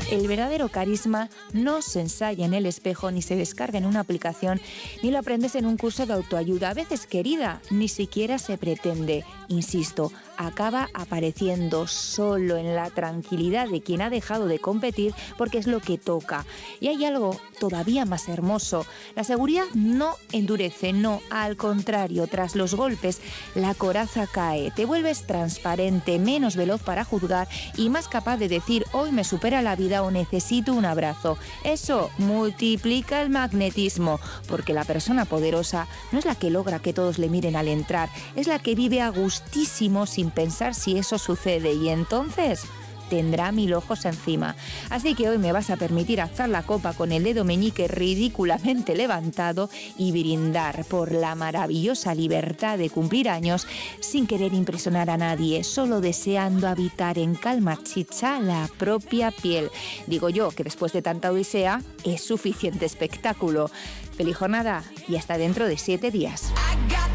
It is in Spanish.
El verdadero carisma no se ensaya en el espejo, ni se descarga en una aplicación, ni lo aprendes en un curso de autoayuda. A veces, querida, ni siquiera se pretende. Insisto, acaba apareciendo solo en la tranquilidad de quien ha dejado de competir porque es lo que toca. Y hay algo todavía más hermoso. La seguridad no endurece, no, al contrario, tras los golpes la coraza cae. Te vuelves transparente, menos veloz para juzgar y más capaz de decir hoy me supera la vida o necesito un abrazo. Eso multiplica el magnetismo, porque la persona poderosa no es la que logra que todos le miren al entrar, es la que vive a gustísimo sin pensar si eso sucede y entonces tendrá 1000 ojos encima. Así que hoy me vas a permitir alzar la copa con el dedo meñique ridículamente levantado y brindar por la maravillosa libertad de cumplir años sin querer impresionar a nadie, solo deseando habitar en calma chicha la propia piel. Digo yo que después de tanta odisea es suficiente espectáculo. Feliz jornada y hasta dentro de 7 días.